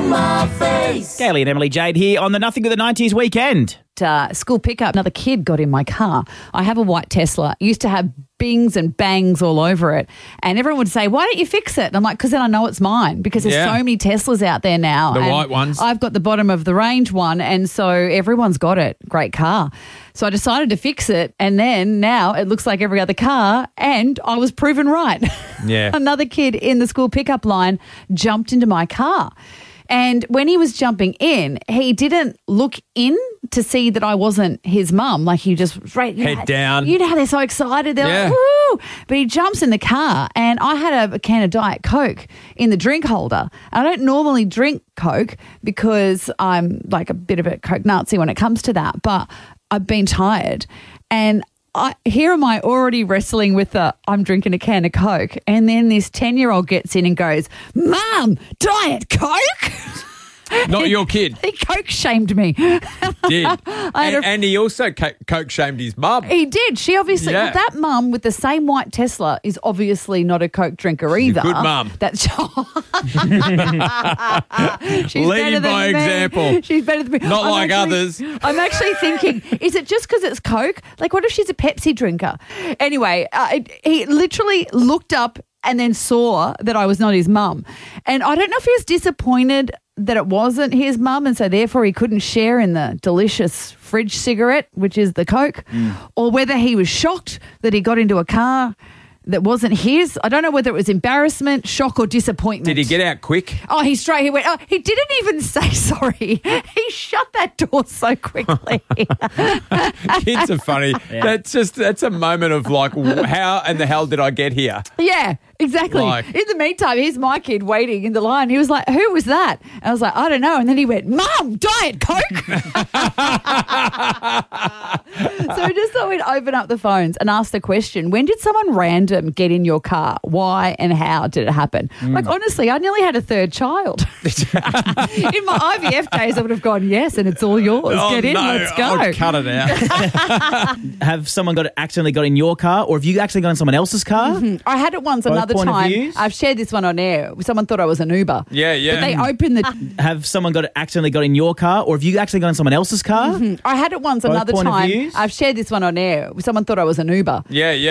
on my face. Gailey and Emily Jade here on the Nothing of the 90s weekend. School pickup, another kid got in my car. I have a white Tesla. It used to have bings and bangs all over it. And everyone would say, why don't you fix it? And I'm like, because then I know it's mine, because there's so many Teslas out there now. The and white ones. I've got the bottom of the range one, and so everyone's got it. Great car. So I decided to fix it, and then now it looks like every other car, and I was proven right. Yeah. Another kid in the school pickup line jumped into my car. And when he was jumping in, he didn't look in to see that I wasn't his mum. Like he just Head down. You know how they're so excited. They're like, woo! But he jumps in the car, and I had a can of Diet Coke in the drink holder. I don't normally drink Coke because I'm like a bit of a Coke Nazi when it comes to that. But I've been tired, and here am I already wrestling with I'm drinking a can of Coke, and then this 10-year-old gets in and goes, Mum, Diet Coke? Not your kid. He Coke shamed me. Did. And he also Coke shamed his mum. He did. She obviously, Yeah. that mum with the same white Tesla is obviously not a Coke drinker either. Good mum. That's She's Leading better than by me. example. She's better than me. Not like others. I'm actually thinking, is it just because it's Coke? Like, what if she's a Pepsi drinker? Anyway, he literally looked up and then saw that I was not his mum. And I don't know if he was disappointed that it wasn't his mum, and so therefore he couldn't share in the delicious fridge cigarette, which is the Coke, or whether he was shocked that he got into a car that wasn't his. I don't know whether it was embarrassment, shock, or disappointment. Did he get out quick? Oh, he went, he didn't even say sorry. He shut that door so quickly. Kids are funny. That's a moment of like, how in the hell did I get here? Yeah, exactly. Like- In the meantime, here's my kid waiting in the line. He was like, who was that? And I was like, I don't know. And then he went, Mum, Diet Coke. So I just thought we'd open up the phones and ask the question, when did someone random get in your car? Why and how did it happen? Like, honestly, I nearly had a third child. In my IVF days, I would have gone, yes, and it's all yours. Get in, let's go. I'll cut it out. Have someone accidentally got in your car, or have you actually got in someone else's car? I had it once another point of time. views? I've shared this one on air. Someone thought I was an Uber. Yeah. But they opened the... Have someone accidentally got in your car, or have you actually got in someone else's car? I had it once Both another point of time. views? I've shared this one on air. Someone thought I was an Uber. Yeah.